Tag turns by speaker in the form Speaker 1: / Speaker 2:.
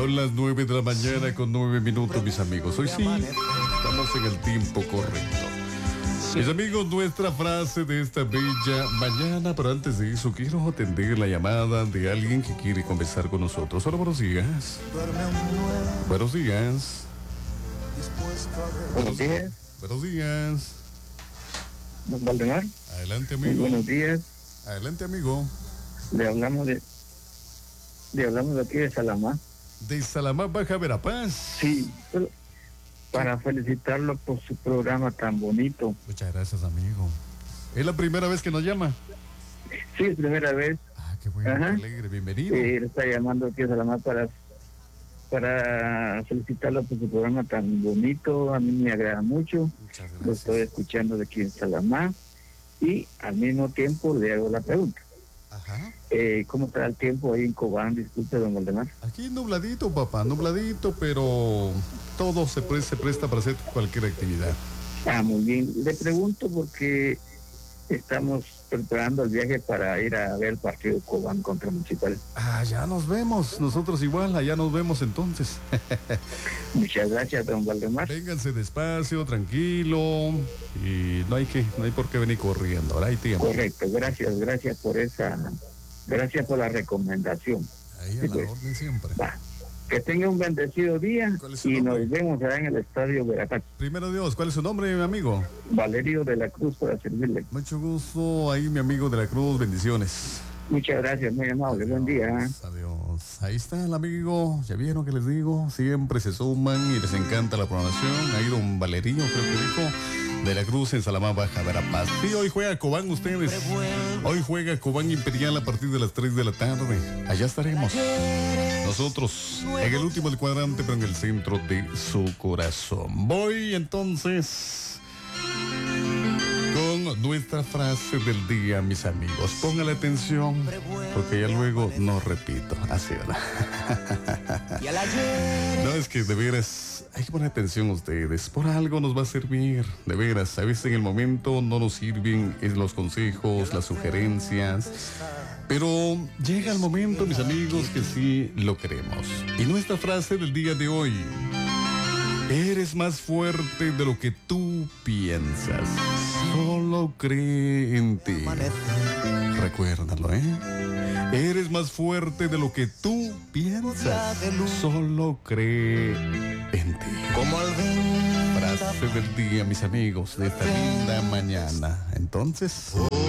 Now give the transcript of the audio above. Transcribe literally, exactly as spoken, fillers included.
Speaker 1: Son las nueve de la mañana con nueve minutos, mis amigos. Hoy sí, estamos en el tiempo correcto. Mis amigos, nuestra frase de esta bella mañana, pero antes de eso quiero atender la llamada de alguien que quiere conversar con nosotros. Hola, buenos días. Buenos días.
Speaker 2: Buenos días.
Speaker 1: Buenos días.
Speaker 2: Don Valdemar.
Speaker 1: Adelante, amigo.
Speaker 2: Muy buenos días.
Speaker 1: Adelante, amigo.
Speaker 2: Le hablamos de, le hablamos de aquí de Salamá.
Speaker 1: De Salamá, Baja Verapaz.
Speaker 2: Sí, pero para felicitarlo por su programa tan bonito.
Speaker 1: Muchas gracias, amigo. ¿Es la primera vez que nos llama?
Speaker 2: Sí, es primera vez.
Speaker 1: Ah, qué bueno,
Speaker 2: Ajá.
Speaker 1: qué alegre, bienvenido.
Speaker 2: Eh, le está llamando aquí a Salamá para, para felicitarlo por su programa tan bonito. A mí me agrada mucho.
Speaker 1: Muchas
Speaker 2: Lo
Speaker 1: gracias.
Speaker 2: estoy escuchando de aquí en Salamá. Y al mismo tiempo le hago la pregunta.
Speaker 1: Ajá.
Speaker 2: Eh, ¿Cómo está el tiempo ahí en Cobán? Disculpe, don Valdemar.
Speaker 1: Aquí nubladito, papá, nubladito, pero todo se, pre- se presta para hacer cualquier actividad.
Speaker 2: Ah, muy bien. Le pregunto porque estamos preparando el viaje para ir a ver el partido de Cobán contra Municipal.
Speaker 1: Ah, ya nos vemos, nosotros igual, allá nos vemos entonces.
Speaker 2: Muchas gracias, don Valdemar.
Speaker 1: Vénganse despacio, tranquilo, y no hay que, no hay por qué venir corriendo, ahora hay tiempo.
Speaker 2: Correcto, gracias, gracias por esa, gracias por la recomendación.
Speaker 1: Ahí a
Speaker 2: Sí,
Speaker 1: la
Speaker 2: pues.
Speaker 1: orden siempre.
Speaker 2: Va. Que tenga un bendecido día
Speaker 1: ¿Cuál es su
Speaker 2: y
Speaker 1: nombre?
Speaker 2: nos vemos allá en el Estadio Veracruz.
Speaker 1: Primero Dios, ¿cuál es su nombre, mi amigo?
Speaker 2: Valerio de la Cruz para servirle.
Speaker 1: Mucho gusto, ahí mi amigo de la Cruz, bendiciones.
Speaker 2: Muchas gracias, muy amable, buen día. ¿eh?
Speaker 1: Adiós, adiós. Ahí está el amigo, ya vieron que les digo, siempre se suman y les encanta la programación. Ahí don Valerio, creo que dijo, de la Cruz en Salamá, Baja Verapaz. Sí, hoy juega Cobán ustedes. Hoy juega Cobán Imperial a partir de las tres de la tarde. Allá estaremos. Nosotros, en el último del cuadrante, pero en el centro de su corazón. Voy entonces con nuestra frase del día, mis amigos. Póngale atención, porque ya luego no repito. Así, ¿verdad? No, es que de veras, hay que poner atención ustedes. Por algo nos va a servir. De veras, a veces en el momento no nos sirven es los consejos, las sugerencias. Pero llega el momento, mis amigos, que sí lo queremos. Y nuestra frase del día de hoy: eres más fuerte de lo que tú piensas. Solo cree en ti. Recuérdalo, ¿eh? Eres más fuerte de lo que tú piensas. Solo cree en ti.
Speaker 3: Como al
Speaker 1: Frase del día, mis amigos, de esta linda mañana. Entonces,